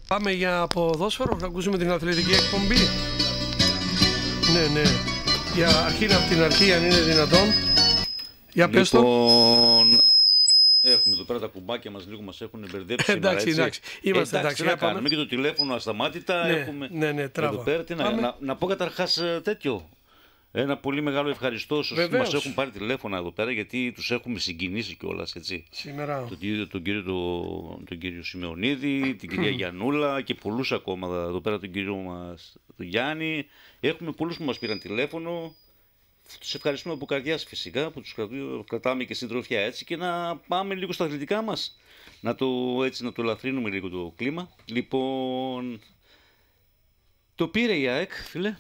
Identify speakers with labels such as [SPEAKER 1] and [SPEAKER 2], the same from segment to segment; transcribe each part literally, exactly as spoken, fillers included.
[SPEAKER 1] Πάμε για ποδόσφαιρο, να ακούσουμε την αθλητική εκπομπή. Ναι, ναι. Για αρχή από την αρχή, αν είναι δυνατόν. Για πες το.
[SPEAKER 2] Λοιπόν, έχουμε εδώ πέρα τα κουμπάκια μας, λίγο μας έχουν μπερδέψει.
[SPEAKER 1] Εντάξει, εντάξει. Είμαστε
[SPEAKER 2] εντάξει. Να κάνουμε και το τηλέφωνο ασταμάτητα.
[SPEAKER 1] Ναι,
[SPEAKER 2] έχουμε
[SPEAKER 1] ναι, ναι, τράβα.
[SPEAKER 2] εδώ πέρα. Τι να, να, να πω καταρχάς τέτοιο. Ένα πολύ μεγάλο ευχαριστώ όσους μας έχουν πάρει τηλέφωνα εδώ πέρα, γιατί τους έχουμε συγκινήσει κιόλας, έτσι.
[SPEAKER 1] Σήμερα.
[SPEAKER 2] Τον κύριο, τον κύριο, τον, τον κύριο Σιμεωνίδη, την κυρία Γιαννούλα και πολλούς ακόμα εδώ πέρα, τον κύριο μας, τον Γιάννη. Έχουμε πολλούς που μας πήραν τηλέφωνο. Τους ευχαριστούμε από καρδιάς φυσικά, που τους κρατάμε και συντροφιά, έτσι, και να πάμε λίγο στα αθλητικά μας. Να το, έτσι, να το ελαφρύνουμε λίγο το κλίμα. Λοιπόν, το πήρε η ΑΕΚ, φίλε.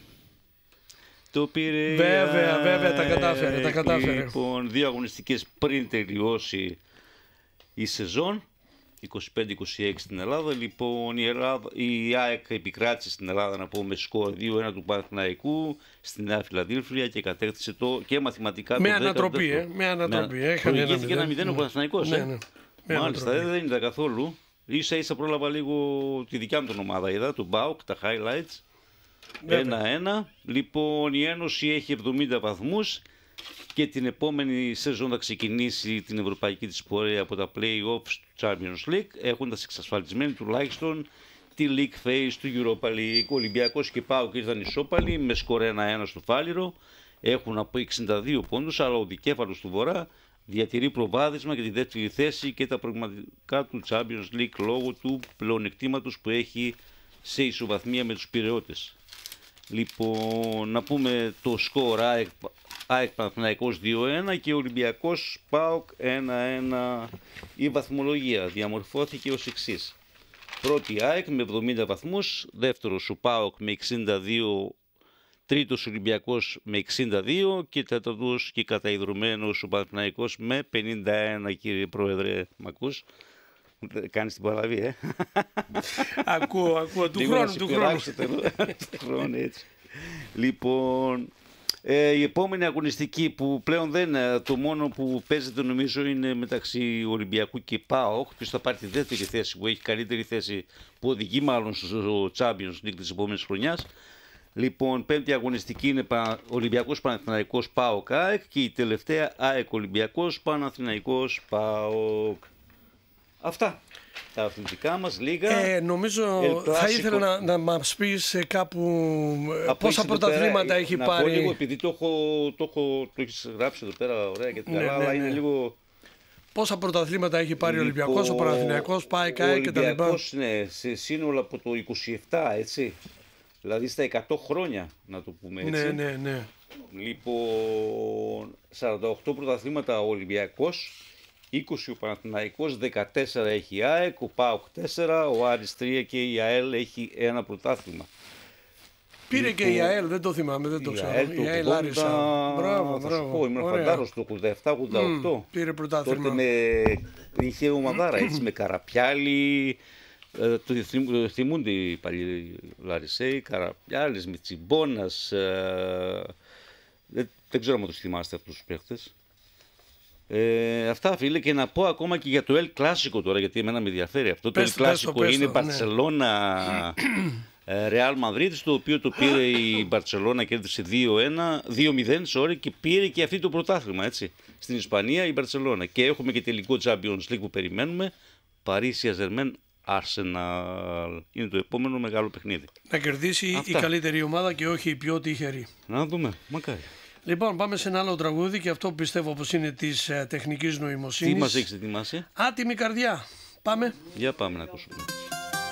[SPEAKER 2] Το πήρε.
[SPEAKER 1] Βέβαια, βέβαια, τα κατάφερε, τα κατάφερε.
[SPEAKER 2] Λοιπόν, δύο αγωνιστικές πριν τελειώσει η σεζόν, είκοσι πέντε είκοσι έξι στην Ελλάδα. Λοιπόν, η, Ελλάδα, η ΑΕΚ επικράτησε στην Ελλάδα, να πω, με σκορ δύο ένα του Παναθηναϊκού στη Νέα Φιλαδέλφια και κατέκτησε το και μαθηματικά
[SPEAKER 1] με
[SPEAKER 2] το
[SPEAKER 1] ανατροπή, ε, με ανατροπή. Προηγήθηκε
[SPEAKER 2] ένα μηδέν ο Παναθηναϊκός.
[SPEAKER 1] Ναι,
[SPEAKER 2] ε.
[SPEAKER 1] ναι.
[SPEAKER 2] Μάλιστα, δεν, δεν είδα καθόλου. Ίσα ίσα πρόλαβα λίγο τη δικιά μου την ομάδα, είδα, του ΜΠΑΟΚ, τα highlights. ένα ένα. Λοιπόν, η Ένωση έχει εβδομήντα βαθμούς και την επόμενη σεζόν θα ξεκινήσει την ευρωπαϊκή της πορεία από τα play-offs του Champions League, έχοντας εξασφαλισμένη τουλάχιστον τη League Phase του Europa League. Ο Ολυμπιακός και ΠΑΟΚ ήρθαν ισόπαλοι με σκορ ένα ένα στο Φάληρο, έχουν από εξήντα δύο πόντους, αλλά ο δικέφαλος του Βορρά διατηρεί προβάδισμα για τη δεύτερη θέση και τα πραγματικά του Champions League λόγω του πλεονεκτήματος που έχει σε ισοβαθμία με τους Πειραιώτες. Λοιπόν, να πούμε το σκορ ΑΕΚ, ΑΕΚ Παναθηναϊκός δύο ένα και Ολυμπιακός ΠΑΟΚ ένα ένα. Η βαθμολογία διαμορφώθηκε ως εξής. Πρώτη ΑΕΚ με εβδομήντα βαθμούς, δεύτερος ο ΠΑΟΚ με εξήντα δύο, τρίτος Ολυμπιακός με εξήντα δύο και τέταρτος και καταϊδρωμένος ο Παναθηναϊκός με πενήντα ένα. Κύριε Πρόεδρε, μ' ακούς? Κάνεις την παραλαβή, ε.
[SPEAKER 1] Ακούω, ακούω, του χρόνου, του χρόνου.
[SPEAKER 2] Του χρόνου, έτσι. Λοιπόν, ε, η επόμενη αγωνιστική που πλέον δεν, το μόνο που παίζεται νομίζω είναι μεταξύ Ολυμπιακού και ΠΑΟΚ, ποιος θα πάρει τη δεύτερη θέση, που έχει καλύτερη θέση, που οδηγεί μάλλον στο Champions League της επόμενης χρονιάς. Λοιπόν, πέμπτη αγωνιστική είναι Ολυμπιακός Παναθηναϊκός ΠΑΟΚ ΑΕΚ και η τελευταία ΑΕΚ Ολυμπιακός Παναθηναϊκός ΠΑΟΚ. Αυτά τα αθλητικά μας λίγα.
[SPEAKER 1] Ε, νομίζω θα ήθελα να, να μας πεις κάπου πόσα πρωταθλήματα έχει
[SPEAKER 2] να
[SPEAKER 1] πάρει.
[SPEAKER 2] Να πω λίγο, επειδή το, έχω, το, έχω, το έχεις γράψει εδώ πέρα ωραία και την ναι, καλά, ναι, αλλά είναι ναι. λίγο...
[SPEAKER 1] Πόσα πρωταθλήματα έχει πάρει λοιπόν, ο Ολυμπιακός, ο Παναθηναϊκός, πάει ΚΑΕ και τα λοιπά.
[SPEAKER 2] Ο Ολυμπιακός, ναι, σε σύνολο από το είκοσι επτά, έτσι. Δηλαδή στα εκατό χρόνια, να το πούμε έτσι.
[SPEAKER 1] Ναι, ναι, ναι.
[SPEAKER 2] Λοιπόν, σαράντα οκτώ πρωταθλήματα ο Ολυμπιακός, είκοσι ο Παναθηναϊκός, δεκατέσσερα έχει η ΑΕΚ, ο ΠΑΟΚ τέσσερα, ο Άρης τρία και η ΑΕΛ έχει ένα πρωτάθλημα.
[SPEAKER 1] Πήρε λοιπόν, και η ΑΕΛ, δεν το θυμάμαι, δεν το ξέρω. Η ΑΕΛ Άρισα. Μπράβο,
[SPEAKER 2] θα σου πω, ήμουν φαντάρος το ογδόντα επτά ογδόντα οκτώ.
[SPEAKER 1] Mm, πήρε πρωτάθλημα.
[SPEAKER 2] Τότε με, είχε ομαδάρα, έτσι, με Καραπιάλη, ε, το θυμούνται οι παλιοί Λαρισαίοι, Καραπιάλης, Μιτσιμπόνας, ε, δεν, δεν ξέρω αν τους θυμάστε αυτούς τους παίχτες. Ε, αυτά, φίλε, και να πω ακόμα και για το El Clásico τώρα, γιατί εμένα με ενδιαφέρει αυτό.
[SPEAKER 1] Πες
[SPEAKER 2] το El Clásico είναι Μπαρτσελώνα Ρεάλ Μαδρίτης, το οποίο το πήρε η Μπαρτσελώνα, κέρδισε δύο ένα, δύο μηδέν, sorry, και πήρε και αυτή το πρωτάθλημα, έτσι, στην Ισπανία η Μπαρτσελώνα. Και έχουμε και τελικό Champions League που περιμένουμε, Paris Saint-Germain Arsenal. Είναι το επόμενο μεγάλο παιχνίδι.
[SPEAKER 1] Να κερδίσει αυτά. Η καλύτερη ομάδα και όχι η πιο τυχερή.
[SPEAKER 2] Να δούμε, μακάρι.
[SPEAKER 1] Λοιπόν, πάμε σε ένα άλλο τραγούδι και αυτό πιστεύω πως είναι της ε, τεχνικής νοημοσύνης.
[SPEAKER 2] Τι μας έχεις ετοιμάσει?
[SPEAKER 1] Άτιμη καρδιά. Πάμε.
[SPEAKER 2] Για πάμε να ακούσουμε.